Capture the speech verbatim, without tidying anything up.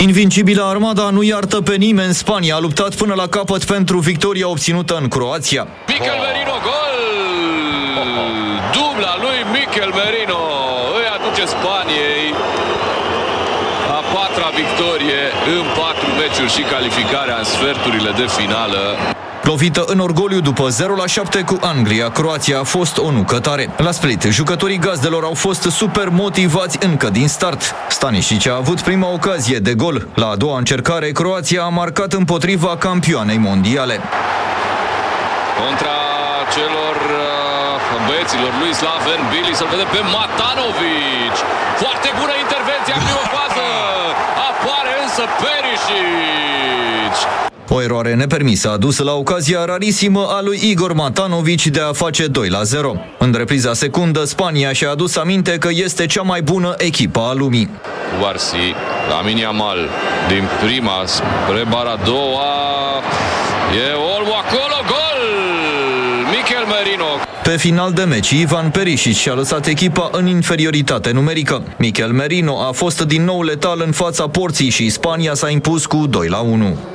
Invincibilă Armada nu iartă pe nimeni. Spania a luptat până la capăt pentru victoria obținută în Croația. Mikel Merino, gol! Dubla lui Mikel Merino îi aduce Spaniei a patra victorie în patru meciuri și calificarea în sferturile de finală. Lovită în orgoliu după zero la șapte cu Anglia, Croația a fost o nucătare. La Split, jucătorii gazdelor au fost super motivați încă din start. Stanisic a avut prima ocazie de gol. La a doua încercare, Croația a marcat împotriva campioanei mondiale. Contra celor uh, băieților lui Slaven Bilic, să-l vedem pe Matanovic. Foarte bună intervenție în prima fază. Apare însă Perisic. O eroare nepermisă a dus la ocazia rarisimă a lui Igor Matanovic de a face doi la zero. În repriza secundă, Spania și-a adus aminte că este cea mai bună echipă a lumii. Varsi, Lamine Yamal, din prima spre bara a doua. E Olmo acolo, gol! Mikel Merino. Pe final de meci, Ivan Perisic și-a lăsat echipa în inferioritate numerică. Mikel Merino a fost din nou letal în fața porții și Spania s-a impus cu doi la unu.